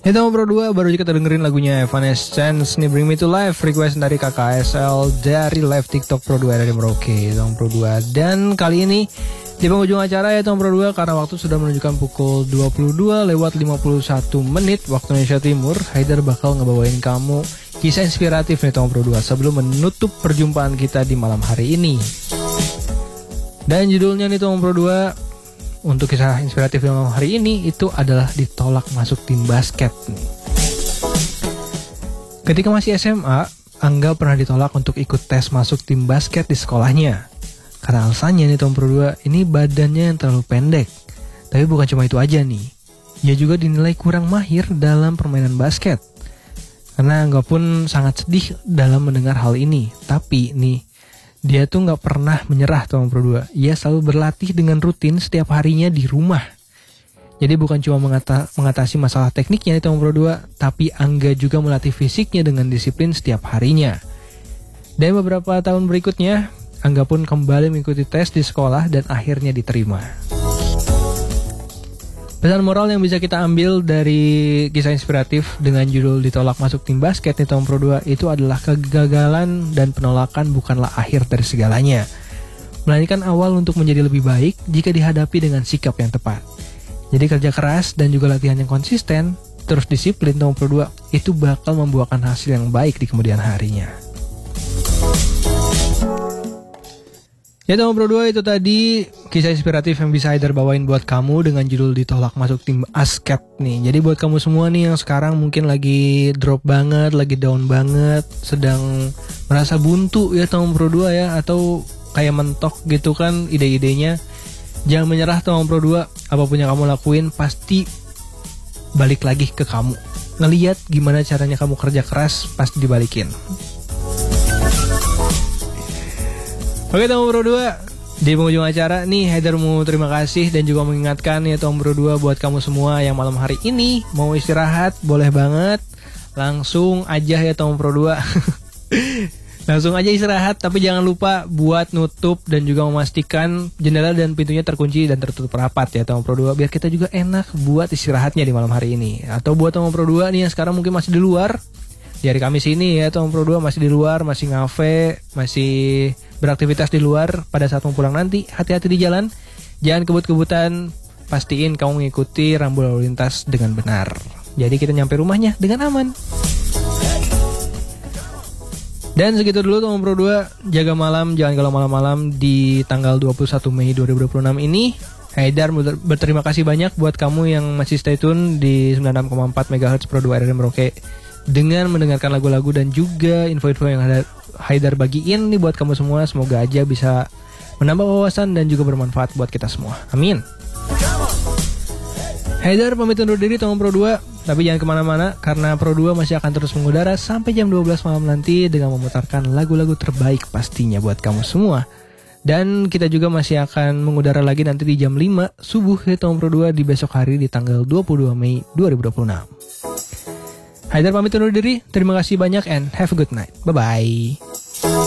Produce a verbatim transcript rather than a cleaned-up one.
Itu Pro dua, baru aja kita dengerin lagunya Evanescence nih, Bring Me To Life, request dari K K S L dari live TikTok Pro dua dari Merauke, itu Pro dua. Dan kali ini di penghujung acara ya Pro dua, karena waktu sudah menunjukkan pukul dua puluh dua lewat lima puluh satu menit waktu Indonesia Timur. Haidar bakal ngebawain kamu kisah inspiratif nih Pro dua sebelum menutup perjumpaan kita di malam hari ini. Dan judulnya nih Pro dua untuk kisah inspiratif yang malam hari ini itu adalah ditolak masuk tim basket nih. Ketika masih S M A, Angga pernah ditolak untuk ikut tes masuk tim basket di sekolahnya. Karena alasannya nih Pro dua, ini badannya yang terlalu pendek. Tapi bukan cuma itu aja nih. Ia juga dinilai kurang mahir dalam permainan basket. Karena Angga pun sangat sedih dalam mendengar hal ini. Tapi nih, dia tuh gak pernah menyerah Pro dua. Ia selalu berlatih dengan rutin setiap harinya di rumah. Jadi bukan cuma mengata- mengatasi masalah tekniknya nih Pro dua, tapi Angga juga melatih fisiknya dengan disiplin setiap harinya. Dan beberapa tahun berikutnya, Angga pun kembali mengikuti tes di sekolah dan akhirnya diterima. Pesan moral yang bisa kita ambil dari kisah inspiratif dengan judul ditolak masuk tim basket nih Pro dua itu adalah kegagalan dan penolakan bukanlah akhir dari segalanya, melainkan awal untuk menjadi lebih baik jika dihadapi dengan sikap yang tepat. Jadi kerja keras dan juga latihan yang konsisten, terus disiplin Pro dua itu bakal membuahkan hasil yang baik di kemudian harinya. Ya Pro dua, itu tadi kisah inspiratif yang bisa Haidar bawain buat kamu dengan judul ditolak masuk tim basket nih. Jadi buat kamu semua nih yang sekarang mungkin lagi drop banget, lagi down banget, sedang merasa buntu ya Pro dua ya, atau kayak mentok gitu kan ide-idenya. Jangan menyerah Pro dua, apapun yang kamu lakuin pasti balik lagi ke kamu. Ngeliat gimana caranya kamu kerja keras, pasti dibalikin. Oke Pro dua, di penghujung acara nih Haidar mau terima kasih dan juga mengingatkan ya Pro dua buat kamu semua yang malam hari ini mau istirahat, boleh banget. Langsung aja ya Pro dua. Langsung aja istirahat, tapi jangan lupa buat nutup dan juga memastikan jendela dan pintunya terkunci dan tertutup rapat ya Pro dua, biar kita juga enak buat istirahatnya di malam hari ini. Atau buat Pro dua nih yang sekarang mungkin masih di luar, di hari Kamis ini ya Pro dua masih di luar, masih ngafe, masih beraktivitas di luar pada saat mau pulang nanti, hati-hati di jalan, jangan kebut-kebutan, pastiin kamu mengikuti rambu lalu lintas dengan benar. Jadi kita nyampe rumahnya dengan aman. Dan segitu dulu Pro dua, jaga malam, jangan galau malam-malam di tanggal dua puluh satu Mei dua ribu dua puluh enam ini. Haidar berterima kasih banyak buat kamu yang masih stay tune di sembilan puluh enam koma empat megahertz Pro dua R R M Merauke dengan mendengarkan lagu-lagu dan juga info-info yang ada Haidar bagiin nih buat kamu semua. Semoga aja bisa menambah wawasan dan juga bermanfaat buat kita semua. Amin. Haidar pamit undur diri Pro dua, tapi jangan kemana-mana karena Pro dua masih akan terus mengudara sampai jam dua belas malam nanti dengan memutarkan lagu-lagu terbaik pastinya buat kamu semua. Dan kita juga masih akan mengudara lagi nanti di jam lima subuh ya Pro dua di besok hari di tanggal dua puluh dua Mei dua ribu dua puluh enam. Haidar pamit undur diri, terima kasih banyak and have a good night. Bye-bye.